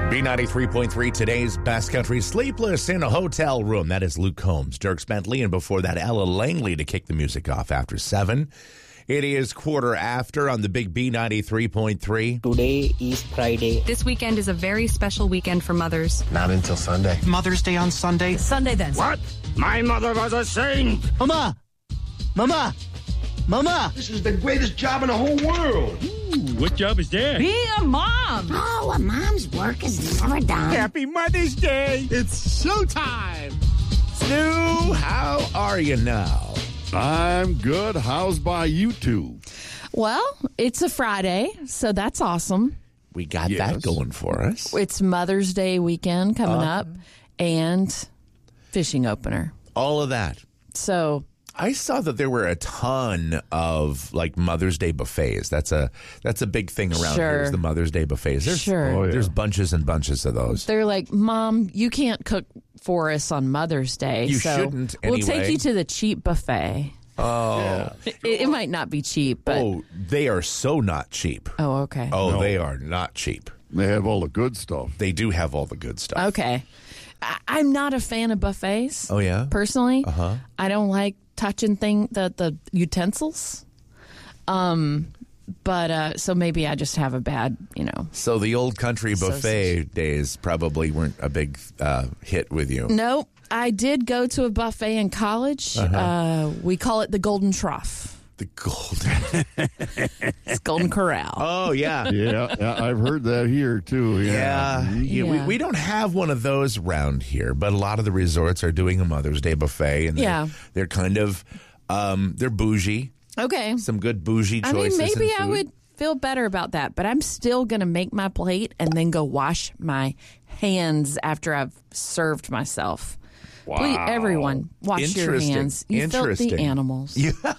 B93.3, today's best country, Sleepless in a Hotel Room. That is Luke Combs, Dierks Bentley, and before that, Ella Langley to kick the music off after 7. It is quarter after on the big B93.3. Today is Friday. This weekend is a very special weekend for mothers. Not until Sunday. Mother's Day on Sunday. Sunday then. What? My mother was a saint. Mama! Mama! Mama! This is the greatest job in the whole world. What job is that? Being a mom. Oh, a mom's work is never done. Happy Mother's Day. It's showtime. Stu, how are you now? I'm good. How's by you two? Well, it's a Friday, so that's awesome. We got Yes. that going for us. It's Mother's Day weekend coming up and fishing opener. All of that. So I saw that there were a ton of like Mother's Day buffets. That's a big thing around here. Sure. Is the Mother's Day buffets. There's, Sure. Oh, yeah. There's bunches and bunches of those. they're like, Mom, you can't cook for us on Mother's Day. You so shouldn't We'll anyway. take you to the cheap buffet. Oh, It might not be cheap, but oh, they are so not cheap. okay. Oh, No. they are not cheap. They have all the good stuff. They do have all the good stuff. Okay. I'm not a fan of buffets. Oh yeah. Personally, I don't like touching the utensils. But so maybe I just have a bad, So the old country buffet days probably weren't a big hit with you. Nope. I did go to a buffet in college. We call it the Golden Trough. The golden. It's Golden Corral. Oh yeah. Yeah, I've heard that here too. Yeah, Yeah. We don't have one of those around here, but a lot of the resorts are doing a Mother's Day buffet, and they're kind of they're bougie. Okay. Some good bougie I choices. mean, maybe in I food. would feel better about that, but I'm still going to make my plate and then go wash my hands after I've served myself. Wow. Please, everyone, wash your Interesting. hands. You Interesting. filthy animals.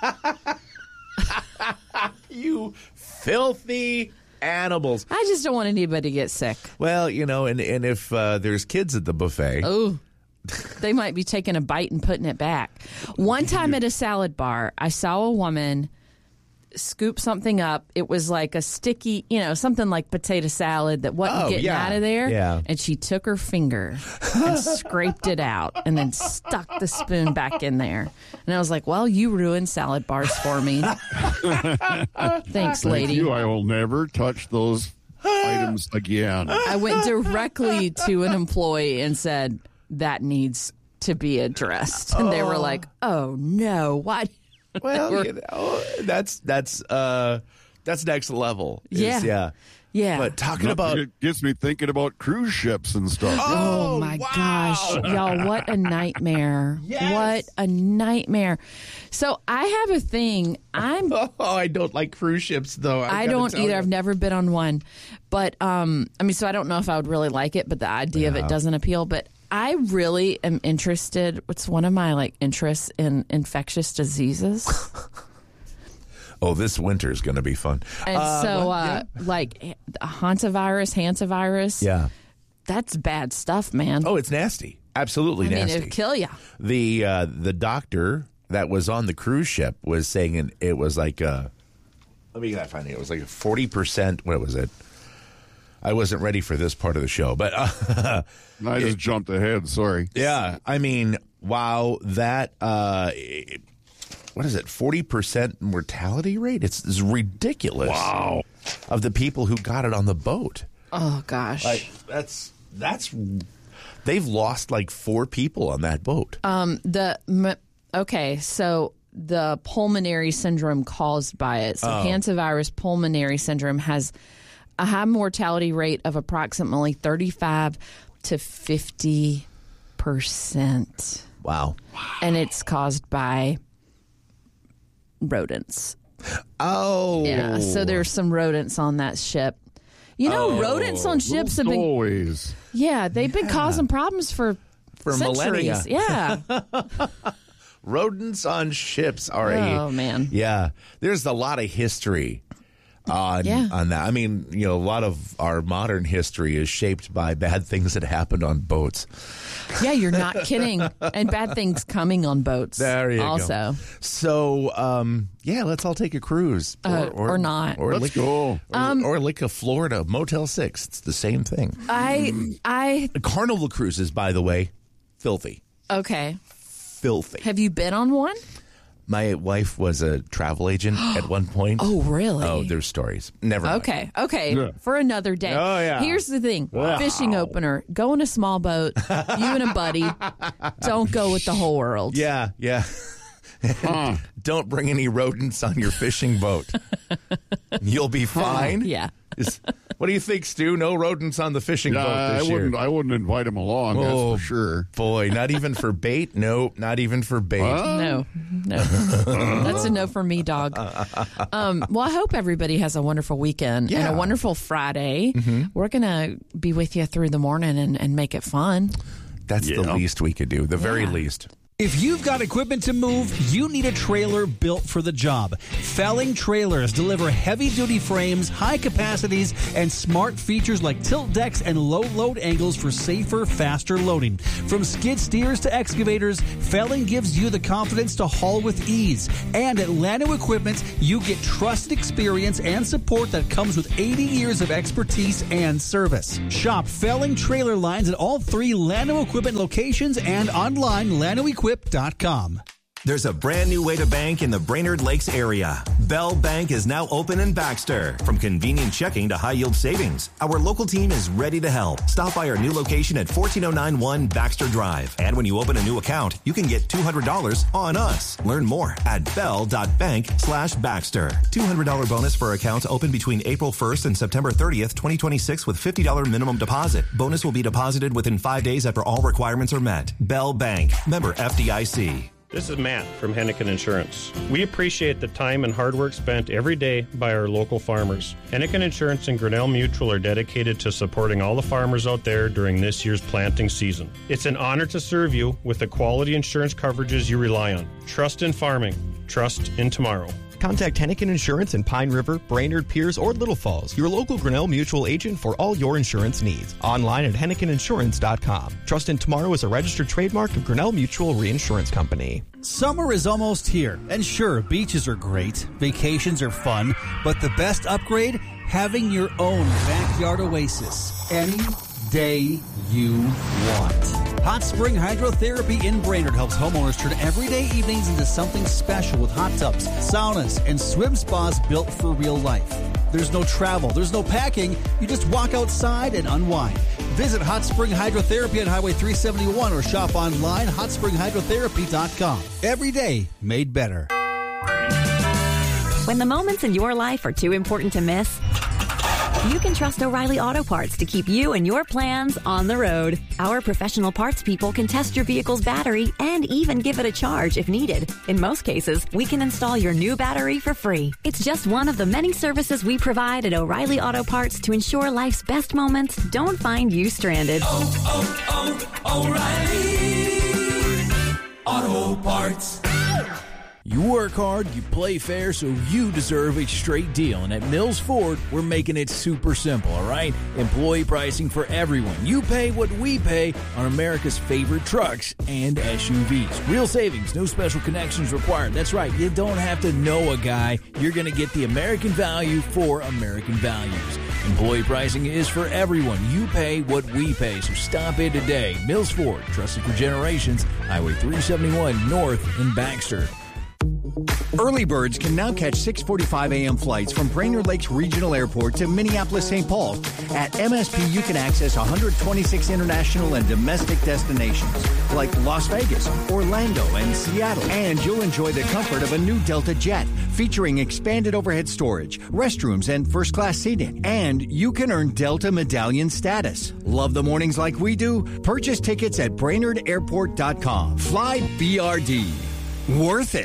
You filthy animals. I just don't want anybody to get sick. Well, and if there's kids at the buffet, Oh, they might be taking a bite and putting it back. One time at a salad bar, I saw a woman scoop something up. It was like a sticky, something like potato salad that wasn't getting out of there. Yeah. And she took her finger and scraped it out and then stuck the spoon back in there. And I was like, well, you ruined salad bars for me. Thanks, lady. Thank you. I will never touch those items again. I went directly to an employee and said, that needs to be addressed. And they were like, oh, no, why? well, that's next level. Yeah. Yeah. But talking about It gets me thinking about cruise ships and stuff. Oh my gosh. Y'all, what a nightmare. Yes. What a nightmare. So I have a thing. I don't like cruise ships though. I don't either. I've never been on one. But so I don't know if I would really like it, but the idea of it doesn't appeal. But I really am interested. It's one of my interests in infectious diseases. Oh, this winter is going to be fun. And like hantavirus. Yeah. That's bad stuff, man. Oh, it's nasty. Absolutely I mean, nasty. it'll kill you. The doctor that was on the cruise ship was saying it was like let me find it. It was like 40%. What was it? I wasn't ready for this part of the show, but I just jumped ahead. Sorry. yeah, I mean, wow, that what is it? 40% mortality rate? It's ridiculous. Wow. Of the people who got it on the boat. Oh gosh. Like that's they've lost like 4 people on that boat. So the pulmonary syndrome caused by it. So hantavirus pulmonary syndrome has a high mortality rate of approximately 35 to 50%. Wow. And it's caused by rodents. Oh. Yeah, so there's some rodents on that ship. Rodents on ships have been Always. they've been causing problems for millennia. centuries. Yeah. Rodents on ships are Oh, man. Yeah. There's a lot of history on that. I mean, a lot of our modern history is shaped by bad things that happened on boats. Yeah, you're not kidding. And bad things coming on boats. There you also. go. So, let's all take a cruise. Or not. Or Let's go. Or like a Florida Motel 6. It's the same thing. Carnival cruises, by the way, filthy. Okay. Filthy. Have you been on one? My wife was a travel agent at one point. Oh, really? Oh, there's stories. Never mind. Okay. Yeah. For another day. Oh, yeah. Here's the thing. Wow. Fishing opener. Go in a small boat. You and a buddy. Don't go with the whole world. Yeah. Don't bring any rodents on your fishing boat. You'll be fine. Yeah. What do you think, Stu? No rodents on the fishing boat this year. I wouldn't invite him along, that's for sure. Boy, not even for bait? No, not even for bait. No. That's a no for me, dog. Well, I hope everybody has a wonderful weekend and a wonderful Friday. Mm-hmm. We're going to be with you through the morning and make it fun. That's the least we could do, the very least. If you've got equipment to move, you need a trailer built for the job. Felling Trailers deliver heavy-duty frames, high capacities, and smart features like tilt decks and low load angles for safer, faster loading. From skid steers to excavators, Felling gives you the confidence to haul with ease. And at Llano Equipment, you get trusted experience and support that comes with 80 years of expertise and service. Shop Felling Trailer Lines at all 3 Llano Equipment locations and online LlanoEquip.com. There's a brand new way to bank in the Brainerd Lakes area. Bell Bank is now open in Baxter. From convenient checking to high-yield savings, our local team is ready to help. Stop by our new location at 14091 Baxter Drive. And when you open a new account, you can get $200 on us. Learn more at bell.bank/Baxter. $200 bonus for accounts open between April 1st and September 30th, 2026 with $50 minimum deposit. Bonus will be deposited within 5 days after all requirements are met. Bell Bank. Member FDIC. This is Matt from Henniken Insurance. We appreciate the time and hard work spent every day by our local farmers. Henniken Insurance and Grinnell Mutual are dedicated to supporting all the farmers out there during this year's planting season. It's an honor to serve you with the quality insurance coverages you rely on. Trust in farming. Trust in tomorrow. Contact Henniken Insurance in Pine River, Brainerd, Pierce, or Little Falls, your local Grinnell Mutual agent for all your insurance needs. Online at HennikenInsurance.com. Trust in Tomorrow is a registered trademark of Grinnell Mutual Reinsurance Company. Summer is almost here, and sure, beaches are great, vacations are fun, but the best upgrade? Having your own backyard oasis any day you want. Hot Spring Hydrotherapy in Brainerd helps homeowners turn everyday evenings into something special with hot tubs, saunas, and swim spas built for real life. There's no travel, there's no packing, you just walk outside and unwind. Visit Hot Spring Hydrotherapy on Highway 371 or shop online hotspringhydrotherapy.com. Every day made better. When the moments in your life are too important to miss, you can trust O'Reilly Auto Parts to keep you and your plans on the road. Our professional parts people can test your vehicle's battery and even give it a charge if needed. In most cases, we can install your new battery for free. It's just one of the many services we provide at O'Reilly Auto Parts to ensure life's best moments don't find you stranded. O'Reilly Auto Parts. You work hard, you play fair, so you deserve a straight deal. And at Mills Ford, we're making it super simple, all right? Employee pricing for everyone. You pay what we pay on America's favorite trucks and SUVs. Real savings, no special connections required. That's right, you don't have to know a guy. You're going to get the American value for American values. Employee pricing is for everyone. You pay what we pay, so stop in today. Mills Ford, trusted for generations, Highway 371 North in Baxter. Early birds can now catch 6:45 a.m. flights from Brainerd Lakes Regional Airport to Minneapolis-St. Paul. At MSP, you can access 126 international and domestic destinations like Las Vegas, Orlando, and Seattle. And you'll enjoy the comfort of a new Delta jet featuring expanded overhead storage, restrooms, and first-class seating. And you can earn Delta Medallion status. Love the mornings like we do? Purchase tickets at BrainerdAirport.com. Fly BRD. Worth it.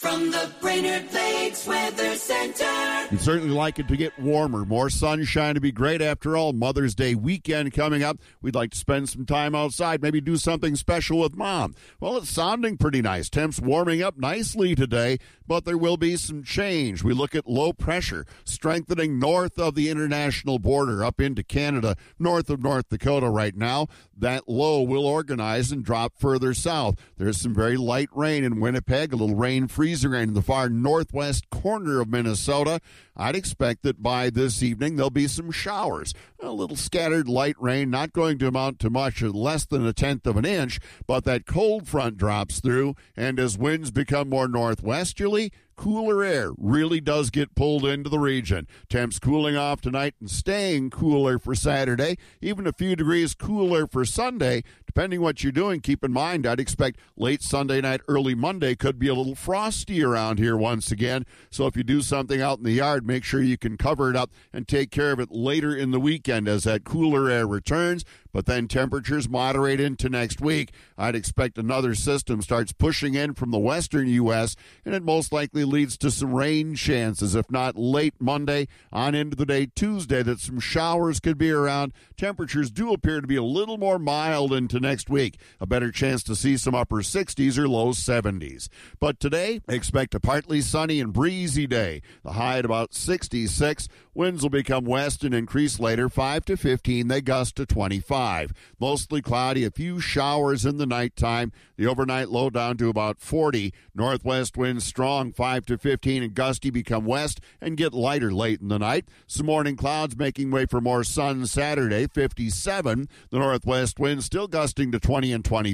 From the Brainerd Lakes Weather Center. You'd certainly like it to get warmer. More sunshine to be great. After all, Mother's Day weekend coming up. We'd like to spend some time outside, maybe do something special with Mom. Well, it's sounding pretty nice. Temps warming up nicely today, but there will be some change. We look at low pressure strengthening north of the international border up into Canada, north of North Dakota right now. That low will organize and drop further south. There's some very light rain in Winnipeg, a little rain, freezing rain in the far northwest corner of Minnesota. I'd expect that by this evening there'll be some showers. A little scattered light rain, not going to amount to much, less than 1/10 of an inch, but that cold front drops through, and as winds become more northwesterly, cooler air really does get pulled into the region. Temps cooling off tonight and staying cooler for Saturday, even a few degrees cooler for Sunday. Depending what you're doing, keep in mind, I'd expect late Sunday night, early Monday could be a little frosty around here once again. So if you do something out in the yard, make sure you can cover it up and take care of it later in the weekend as that cooler air returns. But then temperatures moderate into next week. I'd expect another system starts pushing in from the western U.S., and it most likely leads to some rain chances, if not late Monday on into the day Tuesday, that some showers could be around. Temperatures do appear to be a little more mild into next week. A better chance to see some upper 60s or low 70s. But today, expect a partly sunny and breezy day. The high at about 66. Winds will become west and increase later, 5 to 15. They gust to 25. Mostly cloudy, a few showers in the nighttime. The overnight low down to about 40. Northwest winds strong, 5 to 15, and gusty become west and get lighter late in the night. Some morning clouds making way for more sun Saturday, 57. The northwest winds still gusting to 20 and 25.